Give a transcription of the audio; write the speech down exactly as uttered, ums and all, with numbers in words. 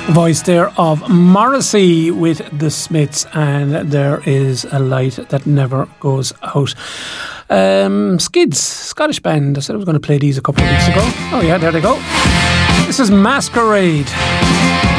Voice there of Morrissey with the Smiths, and There Is a Light That Never Goes Out. Um, Skids, Scottish band. I said I was going to play these a couple of weeks ago. Oh yeah, there they go. This is Masquerade.